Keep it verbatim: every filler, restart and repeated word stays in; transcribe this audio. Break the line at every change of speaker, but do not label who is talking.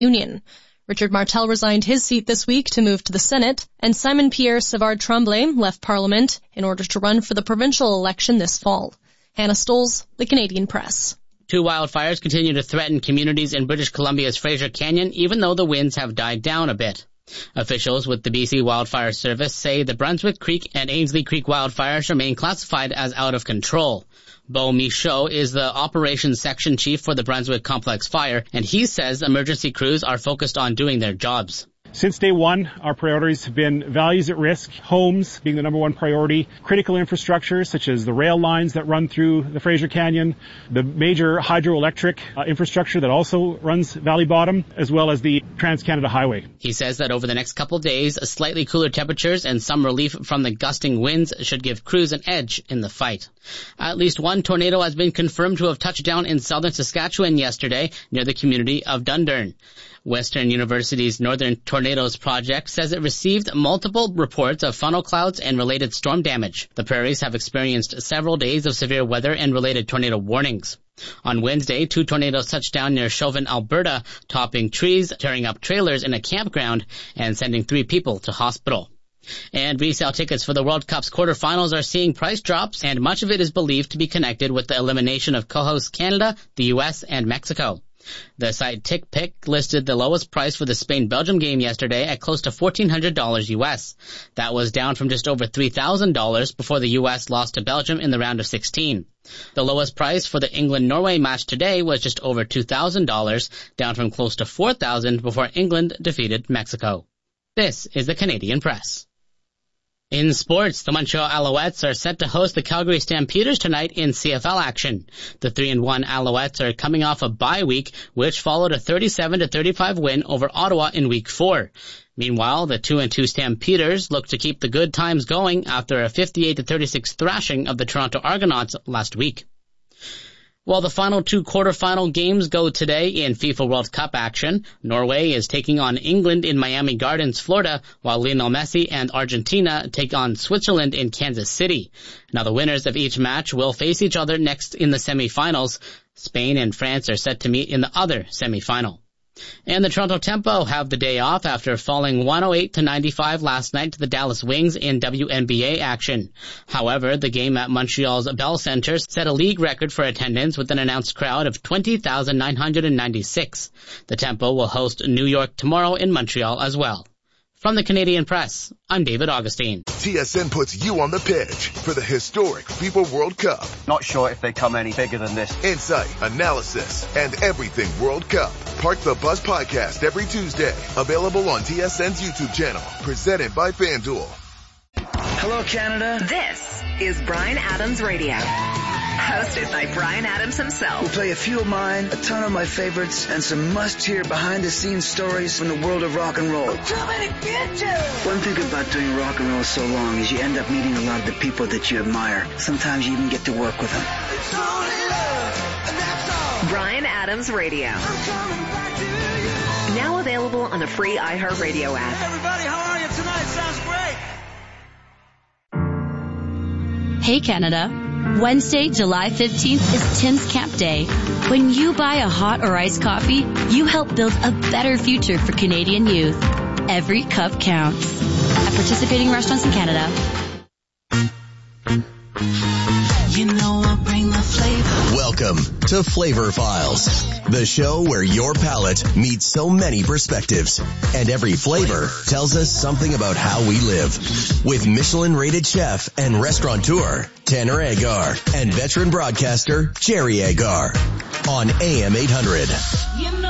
Union. Richard Martel resigned his seat this week to move to the Senate, and Simon-Pierre Savard-Tremblay left Parliament in order to run for the provincial election this fall. Hannah Stoles, The Canadian Press.
Two wildfires continue to threaten communities in British Columbia's Fraser Canyon, even though the winds have died down a bit. Officials with the B C Wildfire Service say the Brunswick Creek and Ainslie Creek wildfires remain classified as out of control. Beau Michaud is the operations section chief for the Brunswick Complex Fire, and he says emergency crews are focused on doing their jobs.
Since day one, our priorities have been values at risk, homes being the number one priority, critical infrastructure such as the rail lines that run through the Fraser Canyon, the major hydroelectric uh, infrastructure that also runs Valley Bottom, as well as the Trans-Canada Highway.
He says that over the next couple of days, slightly cooler temperatures and some relief from the gusting winds should give crews an edge in the fight. At least one tornado has been confirmed to have touched down in southern Saskatchewan yesterday near the community of Dundurn. Western University's Northern Tornadoes Project says it received multiple reports of funnel clouds and related storm damage. The prairies have experienced several days of severe weather and related tornado warnings. On Wednesday, two tornadoes touched down near Chauvin, Alberta, topping trees, tearing up trailers in a campground, and sending three people to hospital. And resale tickets for the World Cup's quarterfinals are seeing price drops, and much of it is believed to be connected with the elimination of co-hosts Canada, the U S, and Mexico. The site TickPick listed the lowest price for the Spain-Belgium game yesterday at close to fourteen hundred dollars U S. That was down from just over three thousand dollars before the U S lost to Belgium in the round of sixteen. The lowest price for the England-Norway match today was just over two thousand dollars, down from close to four thousand dollars before England defeated Mexico. This is the Canadian Press. In sports, the Montreal Alouettes are set to host the Calgary Stampeders tonight in C F L action. The three and one Alouettes are coming off a bye week, which followed a thirty-seven to thirty-five win over Ottawa in week four. Meanwhile, the two and two Stampeders look to keep the good times going after a fifty-eight to thirty-six thrashing of the Toronto Argonauts last week. While the final two quarterfinal games go today in FIFA World Cup action, Norway is taking on England in Miami Gardens, Florida, while Lionel Messi and Argentina take on Switzerland in Kansas City. Now the winners of each match will face each other next in the semifinals. Spain and France are set to meet in the other semifinal. And the Toronto Tempo have the day off after falling one oh eight to ninety-five last night to the Dallas Wings in W N B A action. However, the game at Montreal's Bell Centre set a league record for attendance with an announced crowd of twenty thousand nine hundred ninety-six. The Tempo will host New York tomorrow in Montreal as well. From the Canadian Press, I'm David Augustine.
T S N puts you on the pitch for the historic FIFA World Cup.
Not sure if they come any bigger than this.
Insight, analysis, and everything World Cup. Park the Bus podcast every Tuesday. Available on T S N's YouTube channel. Presented by FanDuel.
Hello, Canada.
This is Bryan Adams Radio. Hosted by Bryan Adams himself.
We'll play a few of mine, a ton of my favorites, and some must-hear behind-the-scenes stories from the world of rock and roll.
Too many bitches!
One thing about doing rock and roll so long is you end up meeting a lot of the people that you admire. Sometimes you even get to work with them.
It's only love, and that's all. Bryan Adams Radio. I'm coming back to you. Now available on the free iHeartRadio app.
Hey everybody, how are you tonight? Sounds great.
Hey Canada. Wednesday, July fifteenth is Tim's Camp Day. When you buy a hot or iced coffee, you help build a better future for Canadian youth. Every cup counts. At participating restaurants in Canada.
You know I'll bring the flavor.
Welcome to Flavor Files, the show where your palate meets so many perspectives, and every flavor tells us something about how we live. With Michelin-rated chef and restaurateur Tanner Agar and veteran broadcaster Jerry Agar on A M eight hundred.
You know